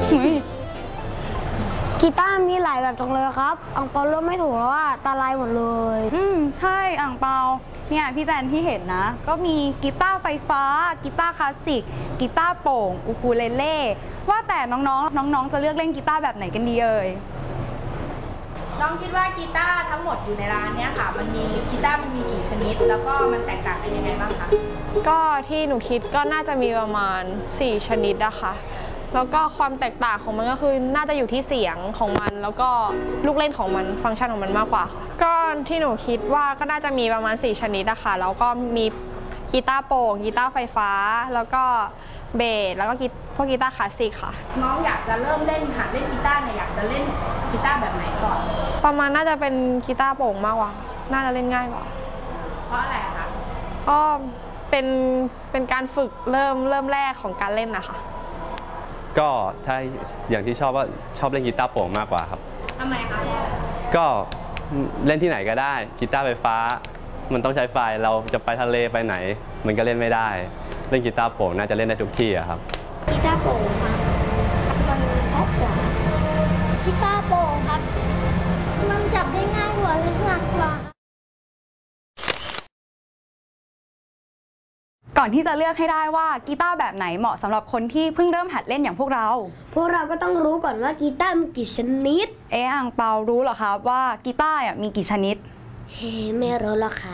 กีตาร์มีหลายแบบจังเลยครับอังเปาเลือกไม่ถูกแล้วว่าตาลายหมดเลยใช่อ่างเปาเนี่ยพี่แจนที่เห็นนะก็มีกีตาร์ไฟฟ้ากีตาร์คลาสสิกกีตาร์โปร่งอูคูเลเล่ว่าแต่น้องๆจะเลือกเล่นกีตาร์แบบไหนกันดีเอ่ยน้องคิดว่ากีตาร์ทั้งหมดอยู่ในร้านเนี้ยค่ะมันมีกีตาร์มันมีกี่ชนิดแล้วก็มันแตกต่างกันยังไงบ้างคะก็ที่หนูคิดก็น่าจะมีประมาณ4ชนิดนะคะแล้วก็ความแตกต่างของมันก็คือน่าจะอยู่ที่เสียงของมันแล้วก็ลูกเล่นของมันฟังก์ชันของมันมากกว่าค่ะก็ที่หนูคิดว่าก็น่าจะมีประมาณ4ชนิดนะคะแล้วก็มีกีตาร์โปร่งกีตาร์ไฟฟ้าแล้วก็เบสแล้วก็พวกกีตาร์คลาสสิกค่ะน้องอยากจะเริ่มเล่นหัดเล่นกีตาร์เนี่ยอยากจะเล่นกีตาร์แบบไหนก่อนประมาณน่าจะเป็นกีตาร์โปร่งมากกว่าน่าจะเล่นง่ายกว่าเพราะอะไรคะก็เป็นการฝึกเริ่มแรกของการเล่นนะคะก็ถ้าอย่างที่ชอบว่าชอบเล่นกีตาร์โปร่งมากกว่าครับทำไมคะก็เล่นที่ไหนก็ได้กีตาร์ไฟฟ้ามันต้องใช้ไฟเราจะไปทะเลไปไหนมันก็เล่นไม่ได้เล่นกีตาร์โปร่งน่าจะเล่นได้ทุกที่อะครับกีตาร์โปร่งครับมันเพราะกว่ากีตาร์โปร่งครับมันจับได้ง่ายกว่าและถนัดกว่าก่อนที่จะเลือกให้ได้ว่ากีตาร์แบบไหนเหมาะสำหรับคนที่เพิ่งเริ่มหัดเล่นอย่างพวกเราก็ต้องรู้ก่อนว่ากีตาร์มีกี่ชนิดอ่างเปารู้เหรอครับว่ากีตาร์มีกี่ชนิดไม่รู้หรอกค่ะ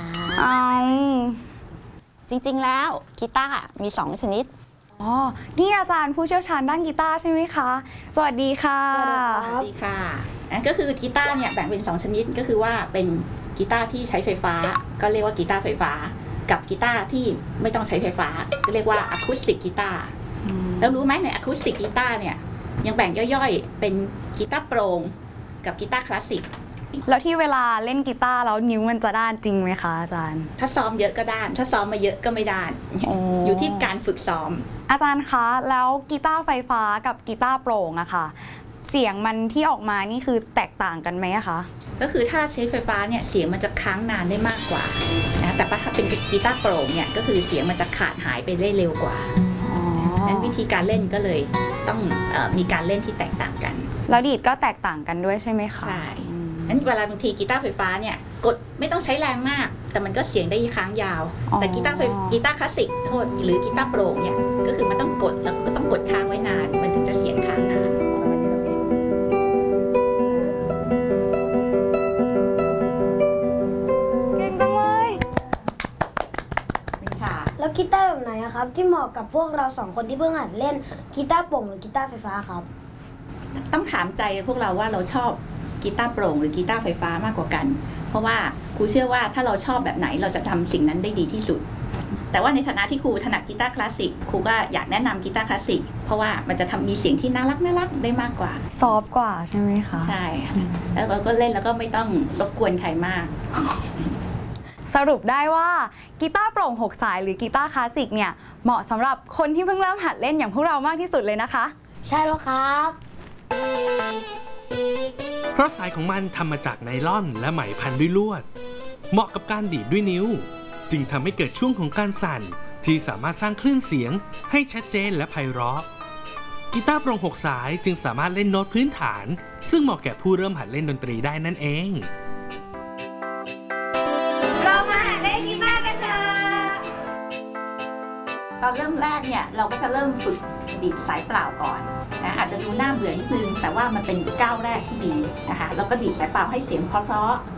จริงๆแล้วกีตาร์มี2ชนิดนี่อาจารย์ผู้เชี่ยวชาญด้านกีตาร์ใช่ไหมคะสวัสดีค่ะสวัสดีค่ะก็คือกีตาร์เนี่ยแบ่งเป็น2ชนิดก็คือว่าเป็นกีตาร์ที่ใช้ไฟฟ้าก็เรียกว่ากีตาร์ไฟฟ้ากับกีตาร์ที่ไม่ต้องใช้ไฟฟ้าก็เรียกว่าอะคูสติกกีตาร์แล้วรู้ไหมในอะคูสติกกีตาร์เนี่ยยังแบ่งย่อยๆเป็นกีตาร์โปร่งกับกีตาร์คลาสสิกแล้วที่เวลาเล่นกีตาร์แล้วนิ้วมันจะด้านจริงไหมคะอาจารย์ถ้าซ้อมเยอะก็ด้านถ้าซ้อมมาเยอะก็ไม่ด้านอยู่ที่การฝึกซ้อมอาจารย์คะแล้วกีตาร์ไฟฟ้ากับกีตาร์โปร่งอะค่ะเสียงมันที่ออกมานี่คือแตกต่างกันไหมคะก็คือถ้าใช้ไฟฟ้าเนี่ยเสียงมันจะค้างนานได้มากกว่านะแต่ถ้าเป็นกีตาร์โปร่งเนี่ยก็คือเสียงมันจะขาดหายไปได้เร็วกว่านั้นวิธีการเล่นก็เลยต้องมีการเล่นที่แตกต่างกันแล้วดีดก็แตกต่างกันด้วยใช่ไหมคะใช่นั้นเวลาบางทีกีตาร์ไฟฟ้าเนี่ยกดไม่ต้องใช้แรงมากแต่มันก็เสียงได้ค้างยาวแต่กีตาร์คลาสสิกโทษหรือกีตาร์โปร่งเนี่ยก็คือมันต้องกดแล้วก็ต้องกดค้างไว้นานมันถึงจะเสียงค้างนานแล้วกีตาร์แบบไหนครับที่เหมาะกับพวกเรา2คนที่เพิ่งหัดเล่นกีตาร์โปร่งหรือกีตาร์ไฟฟ้าครับต้องถามใจพวกเราว่าเราชอบกีตาร์โปร่งหรือกีตาร์ไฟฟ้ามากกว่ากันเพราะว่าครูเชื่อว่าถ้าเราชอบแบบไหนเราจะทำสิ่งนั้นได้ดีที่สุดแต่ว่าในฐานะที่ครูถนัดกีตาร์คลาสสิกครูก็อยากแนะนำกีตาร์คลาสสิกเพราะว่ามันจะมีเสียงที่น่ารักได้มากกว่าซอฟต์กว่าใช่ไหมคะใช่แล้วเราก็เล่นแล้วก็ไม่ต้องรบกวนใครมากสรุปได้ว่ากีตาร์โปร่ง6สายหรือกีตาร์คลาสสิกเนี่ยเหมาะสำหรับคนที่เพิ่งเริ่มหัดเล่นอย่างพวกเรามากที่สุดเลยนะคะใช่แล้วครับเพราะสายของมันทำมาจากไนลอนและไหมพันด้วยลวดเหมาะกับการดีดด้วยนิ้วจึงทำให้เกิดช่วงของการสั่นที่สามารถสร้างคลื่นเสียงให้ชัดเจนและไพเราะกีตาร์โปร่ง6สายจึงสามารถเล่นโน้ตพื้นฐานซึ่งเหมาะแก่ผู้เริ่มหัดเล่นดนตรีได้นั่นเองเรามาหัดเล่นกีตาร์กันเถอะตอนเริ่มแรกเนี่ยเราก็จะเริ่มฝึกดีดสายเปล่าก่อนนะอาจจะดูน่าเบื่อนิดนึงแต่ว่ามันเป็นก้าวแรกที่ดีนะคะแล้วก็ดีดสายเปล่าให้เสียงเพราะ